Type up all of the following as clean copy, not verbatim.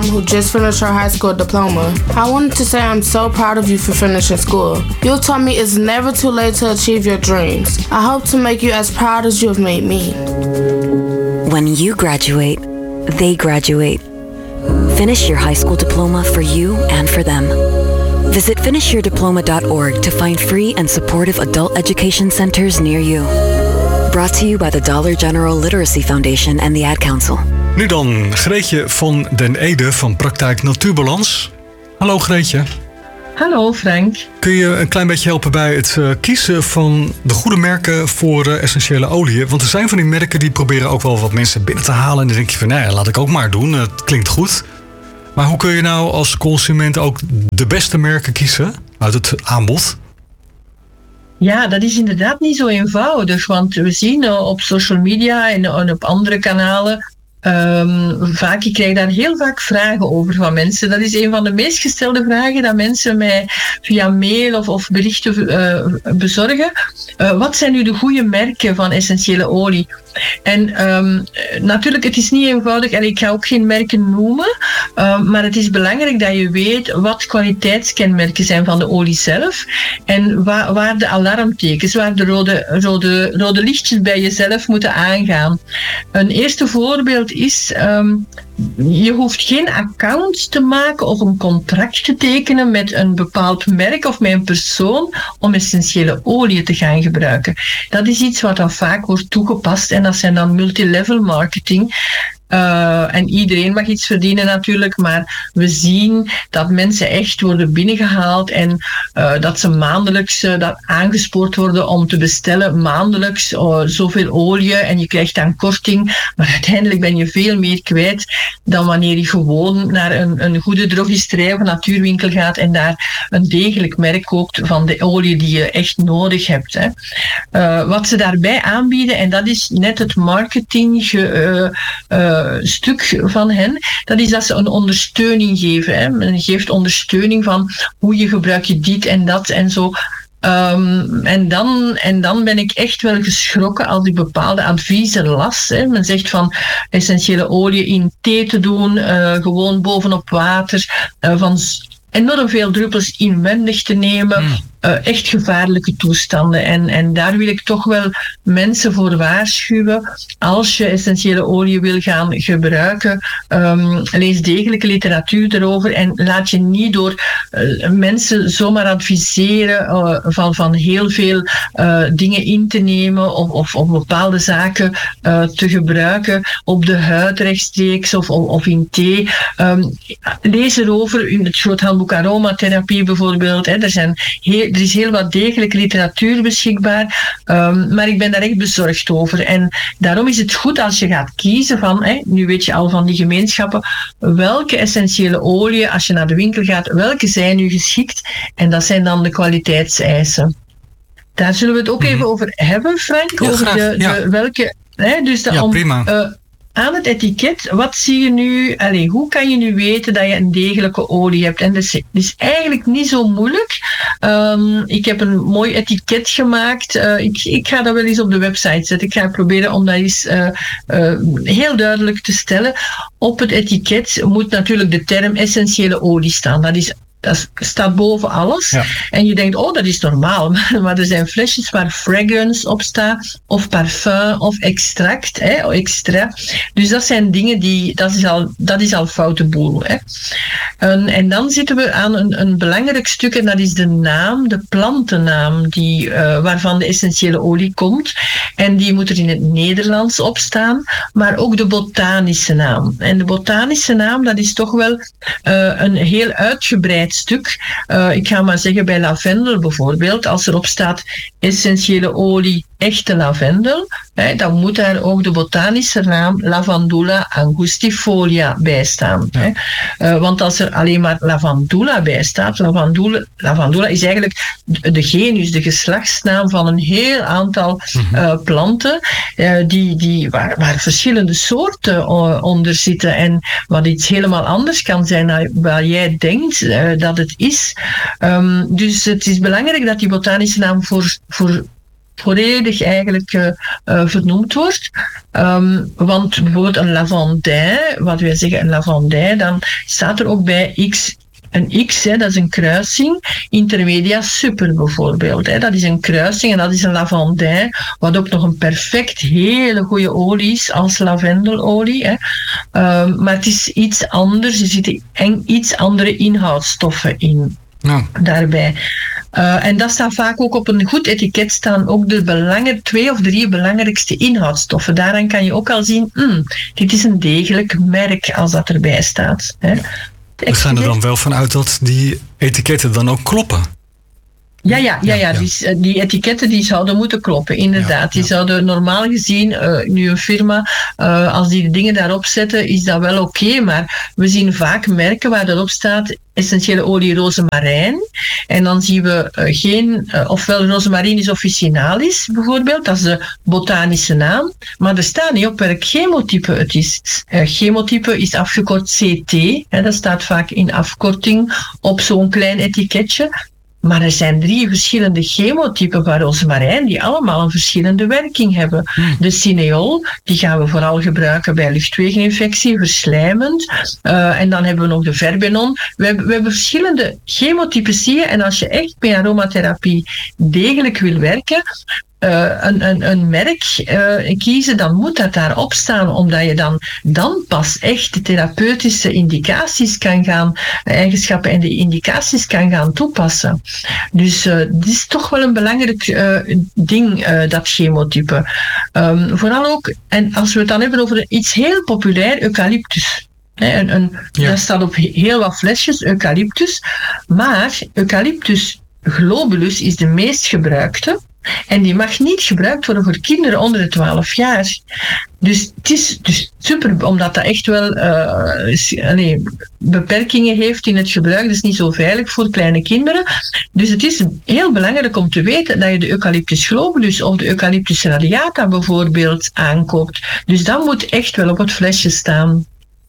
who just finished her high school diploma. I wanted to say I'm so proud of you for finishing school. You taught me it's never too late to achieve your dreams. I hope to make you as proud as you have made me. When you graduate, they graduate. Finish your high school diploma for you and for them. Visit finishyourdiploma.org to find free and supportive adult education centers near you. Brought to you by the Dollar General Literacy Foundation and the Ad Council. Nu dan, Greetje van den Ede van Praktijk Natuurbalans. Hallo Greetje. Hallo Frank. Kun je een klein beetje helpen bij het kiezen van de goede merken voor essentiële oliën? Want er zijn van die merken die proberen ook wel wat mensen binnen te halen. En dan denk je van, nou ja, laat ik ook maar doen. Het klinkt goed. Maar hoe kun je nou als consument ook de beste merken kiezen uit het aanbod? Ja, dat is inderdaad niet zo eenvoudig. Want we zien op social media en op andere kanalen... ik krijg daar heel vaak vragen over van mensen. Dat is een van de meest gestelde vragen dat mensen mij via mail of berichten bezorgen. Wat zijn nu de goede merken van essentiële olie? En natuurlijk, het is niet eenvoudig en ik ga ook geen merken noemen, maar het is belangrijk dat je weet wat kwaliteitskenmerken zijn van de olie zelf en waar de alarmtekens, waar de rode lichtjes bij jezelf moeten aangaan. Een eerste voorbeeld is, je hoeft geen account te maken of een contract te tekenen met een bepaald merk of met een persoon om essentiële olie te gaan gebruiken. Dat is iets wat dan vaak wordt toegepast en dat zijn dan multilevel marketing. En iedereen mag iets verdienen natuurlijk, maar we zien dat mensen echt worden binnengehaald en dat ze maandelijks aangespoord worden om te bestellen maandelijks zoveel olie en je krijgt dan korting, maar uiteindelijk ben je veel meer kwijt dan wanneer je gewoon naar een goede drogisterij of natuurwinkel gaat en daar een degelijk merk koopt van de olie die je echt nodig hebt. Hè. Wat ze daarbij aanbieden, en dat is net het marketing stuk van hen, dat is dat ze een ondersteuning geven. Hè. Men geeft ondersteuning van hoe je gebruik je dit en dat en zo. En dan ben ik echt wel geschrokken als ik bepaalde adviezen las. Hè. Men zegt van essentiële olie in thee te doen, gewoon bovenop water, van enorm veel druppels inwendig te nemen. Echt gevaarlijke toestanden. En daar wil ik toch wel mensen voor waarschuwen. Als je essentiële olie wil gaan gebruiken, lees degelijke literatuur erover en laat je niet door mensen zomaar adviseren van heel veel dingen in te nemen of bepaalde zaken te gebruiken op de huid rechtstreeks of in thee. Lees erover in het groot handboek aromatherapie bijvoorbeeld. Hè. Er is heel wat degelijke literatuur beschikbaar, maar ik ben daar echt bezorgd over. En daarom is het goed als je gaat kiezen van, nu weet je al van die gemeenschappen, welke essentiële olie, als je naar de winkel gaat, welke zijn nu geschikt? En dat zijn dan de kwaliteitseisen. Daar zullen we het ook even over hebben, Frank. Ja, over graag, welke... Dus prima. Aan het etiket, wat zie je nu, hoe kan je nu weten dat je een degelijke olie hebt? En dat is eigenlijk niet zo moeilijk. Ik heb een mooi etiket gemaakt. Ik ga dat wel eens op de website zetten. Ik ga proberen om dat eens heel duidelijk te stellen. Op het etiket moet natuurlijk de term essentiële olie staan. Dat staat boven alles. Ja. En je denkt, dat is normaal. Maar er zijn flesjes waar fragrance op staat, of parfum, of extract, extra. Dus dat zijn dingen dat is al foute boel. Hè. En dan zitten we aan een belangrijk stuk, en dat is de naam, de plantennaam, waarvan de essentiële olie komt. En die moet er in het Nederlands op staan, maar ook de botanische naam. En de botanische naam, dat is toch wel een heel uitgebreid stuk. Ik ga maar zeggen, bij lavendel bijvoorbeeld, als erop staat essentiële olie echte lavendel, dan moet daar ook de botanische naam Lavandula angustifolia bij staan. Ja. Want als er alleen maar lavandula bij staat, lavandula is eigenlijk de genus, de geslachtsnaam van een heel aantal planten waar verschillende soorten onder zitten en wat iets helemaal anders kan zijn dan wat jij denkt dat het is. Dus het is belangrijk dat die botanische naam voor volledig eigenlijk vernoemd wordt. Want bijvoorbeeld een lavandin, wat wij zeggen een lavandin, dan staat er ook bij X. Een X, dat is een kruising. Intermedia super bijvoorbeeld. Dat is een kruising en dat is een lavandin, wat ook nog een perfect hele goede olie is als lavendelolie. Maar het is iets anders. Er zitten iets andere inhoudstoffen in. Nou. Daarbij. En dat staat vaak ook op een goed etiket staan ook de 2 of 3 belangrijkste inhoudstoffen. Daaraan kan je ook al zien, dit is een degelijk merk als dat erbij staat. We gaan er dan wel vanuit dat die etiketten dan ook kloppen. Ja. Die etiketten die zouden moeten kloppen, inderdaad. Die zouden normaal gezien, nu een firma, als die de dingen daarop zetten, is dat wel oké. Maar we zien vaak merken waar erop staat essentiële olie rozemarijn. En dan zien we geen, ofwel Rosmarinus officinalis bijvoorbeeld, dat is de botanische naam. Maar er staat niet op welk chemotype het is. Chemotype is afgekort CT. Dat staat vaak in afkorting op zo'n klein etiketje. Maar er zijn 3 verschillende chemotypen van rozemarijn die allemaal een verschillende werking hebben. De cineol, die gaan we vooral gebruiken bij luchtwegeninfectie, verslijmend. En dan hebben we nog de verbenon. We hebben verschillende chemotypen, zie je. En als je echt bij aromatherapie degelijk wil werken, een merk kiezen, dan moet dat daarop staan, omdat je dan pas echt de therapeutische indicaties kan gaan, eigenschappen en de indicaties kan gaan toepassen. Dus dit is toch wel een belangrijk ding, dat chemotype. Vooral ook, en als we het dan hebben over iets heel populair, eucalyptus. Dat staat op heel wat flesjes, eucalyptus. Maar eucalyptus globulus is de meest gebruikte. En die mag niet gebruikt worden voor kinderen onder de 12 jaar. Dus het is dus super, omdat dat echt wel beperkingen heeft in het gebruik. Dat is niet zo veilig voor kleine kinderen. Dus het is heel belangrijk om te weten dat je de Eucalyptus globulus of de Eucalyptus radiata bijvoorbeeld aankoopt. Dus dat moet echt wel op het flesje staan.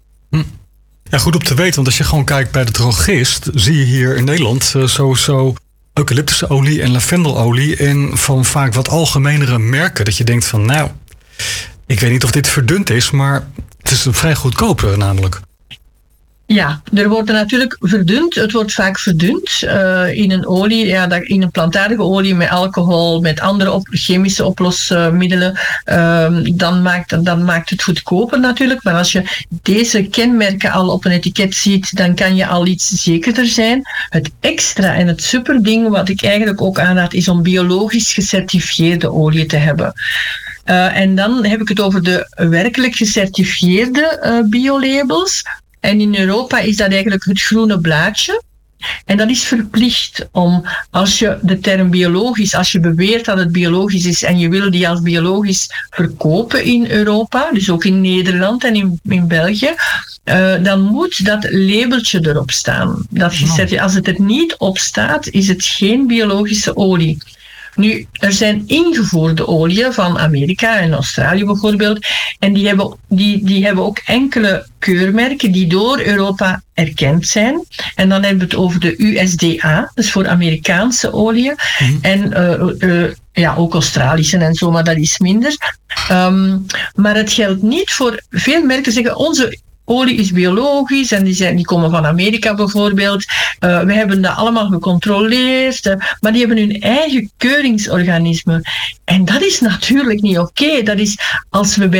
Ja, goed om te weten, want als je gewoon kijkt bij de drogist, zie je hier in Nederland sowieso eucalyptusolie en lavendelolie en van vaak wat algemenere merken. Dat je denkt van, nou, ik weet niet of dit verdund is, maar het is vrij goedkoop namelijk. Ja, er wordt natuurlijk verdund. Het wordt vaak verdund in een olie, in een plantaardige olie met alcohol, met andere chemische oplosmiddelen. Dan maakt het goedkoper natuurlijk. Maar als je deze kenmerken al op een etiket ziet, dan kan je al iets zekerder zijn. Het extra en het superding wat ik eigenlijk ook aanraad, is om biologisch gecertificeerde olie te hebben. En dan heb ik het over de werkelijk gecertificeerde biolabels. En in Europa is dat eigenlijk het groene blaadje. En dat is verplicht om, als je de term biologisch, als je beweert dat het biologisch is en je wil die als biologisch verkopen in Europa, dus ook in Nederland en in België, dan moet dat labeltje erop staan. Als het er niet op staat, is het geen biologische olie. Nu, er zijn ingevoerde oliën van Amerika en Australië bijvoorbeeld. En die hebben ook enkele keurmerken die door Europa erkend zijn. En dan hebben we het over de USDA, dus voor Amerikaanse oliën. En ook Australische en zo, maar dat is minder. Maar het geldt niet voor veel merken zeggen, onze olie is biologisch en die komen van Amerika bijvoorbeeld. We hebben dat allemaal gecontroleerd, maar die hebben hun eigen keuringsorganisme. En dat is natuurlijk niet oké. Dat is als we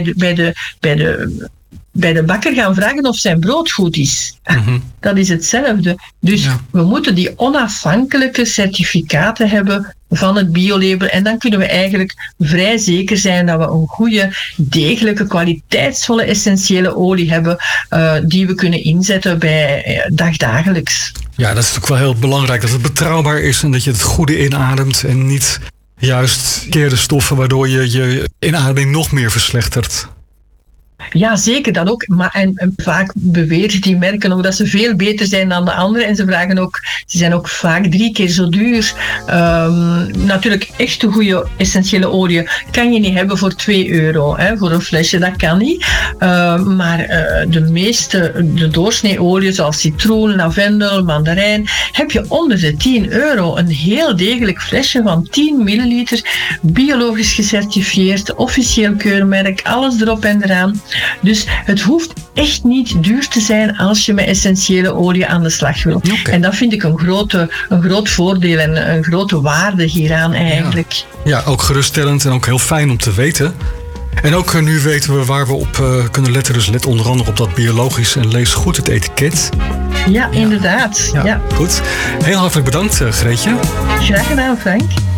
bij de bakker gaan vragen of zijn brood goed is. Dat is hetzelfde. Dus we moeten die onafhankelijke certificaten hebben van het biolabel. En dan kunnen we eigenlijk vrij zeker zijn dat we een goede, degelijke, kwaliteitsvolle, essentiële olie hebben die we kunnen inzetten bij dagdagelijks. Ja, dat is ook wel heel belangrijk dat het betrouwbaar is en dat je het goede inademt en niet juist verkeerde stoffen waardoor je inademing nog meer verslechtert. Ja, zeker dat ook. Maar en vaak beweren die merken ook dat ze veel beter zijn dan de anderen. En ze zijn ook vaak 3 keer zo duur. Natuurlijk, echte goede essentiële olie kan je niet hebben voor €2 voor een flesje. Dat kan niet. Maar de doorsnee-olie, zoals citroen, lavendel, mandarijn, heb je onder de €10. Een heel degelijk flesje van 10 milliliter, biologisch gecertificeerd, officieel keurmerk, alles erop en eraan. Dus het hoeft echt niet duur te zijn als je met essentiële olie aan de slag wil. Okay. En dat vind ik een groot voordeel en een grote waarde hieraan eigenlijk. Ja, ook geruststellend en ook heel fijn om te weten. En ook nu weten we waar we op kunnen letten. Dus let onder andere op dat biologisch en lees goed het etiket. Ja, inderdaad. Ja. Goed. Heel hartelijk bedankt, Greetje. Graag gedaan, Frank.